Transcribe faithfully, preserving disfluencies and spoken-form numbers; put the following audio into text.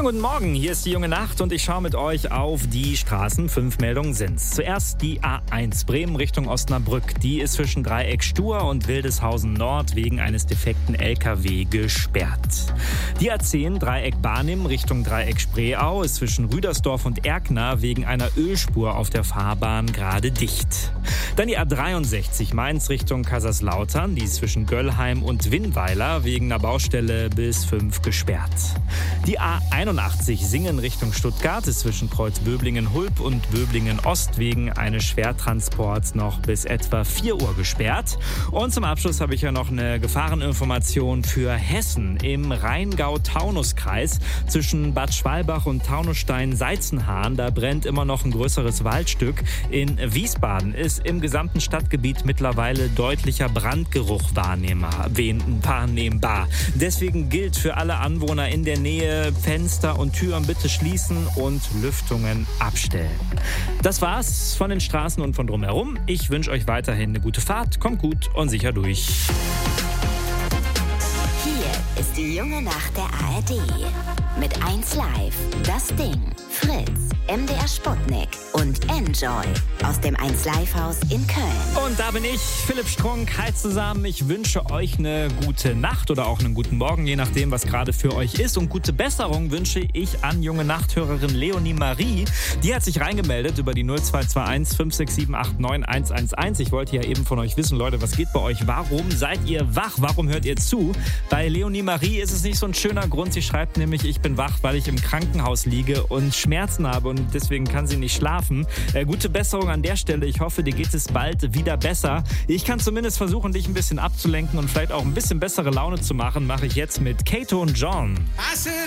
Schönen guten Morgen, hier ist die junge Nacht und ich schaue mit euch auf die Straßen. Fünf Meldungen sind's. Zuerst die A eins Bremen Richtung Osnabrück. Die ist zwischen Dreieck Stur und Wildeshausen Nord wegen eines defekten L K W gesperrt. Die A zehn Dreieck Barnim Richtung Dreieck Spreeau ist zwischen Rüdersdorf und Erkner wegen einer Ölspur auf der Fahrbahn gerade dicht. Dann die A dreiundsechzig Mainz Richtung Kaiserslautern. Die ist zwischen Göllheim und Winnweiler wegen einer Baustelle bis fünf gesperrt. Die A einundachtzig Singen Richtung Stuttgart ist zwischen Kreuzböblingen-Hulp und Böblingen-Ost wegen eines Schwertransports noch bis etwa vier Uhr gesperrt. Und zum Abschluss habe ich ja noch eine Gefahreninformation für Hessen im Rheingau-Taunus-Kreis zwischen Bad Schwalbach und Taunusstein-Seizenhahn. Da brennt immer noch ein größeres Waldstück. In Wiesbaden ist im gesamten Stadtgebiet mittlerweile deutlicher Brandgeruch wahrnehmbar. Deswegen gilt für alle Anwohner in der Nähe, Fenster und Türen bitte schließen und Lüftungen abstellen. Das war's von den Straßen und von drumherum. Ich wünsche euch weiterhin eine gute Fahrt. Kommt gut und sicher durch. Hier ist die junge Nacht der A R D. Mit eins Live, das Ding, Fritz, M D R Sputnik und Enjoy aus dem eins Live Haus in Köln. Und da bin ich, Philipp Strunk. Hi zusammen. Ich wünsche euch eine gute Nacht oder auch einen guten Morgen, je nachdem, was gerade für euch ist. Und gute Besserung wünsche ich an junge Nachthörerin Leonie Marie. Die hat sich reingemeldet über die null zwei zwei eins fünf sechs sieben acht neun eins eins eins. Ich wollte ja eben von euch wissen, Leute, was geht bei euch? Warum seid ihr wach? Warum hört ihr zu? Bei Leonie Marie ist es nicht so ein schöner Grund. Sie schreibt nämlich, ich bin wach, weil ich im Krankenhaus liege und Schmerzen habe und deswegen kann sie nicht schlafen. Äh, gute Besserung an der Stelle. Ich hoffe, dir geht es bald wieder besser. Ich kann zumindest versuchen, dich ein bisschen abzulenken und vielleicht auch ein bisschen bessere Laune zu machen. Mache ich jetzt mit Kato und John.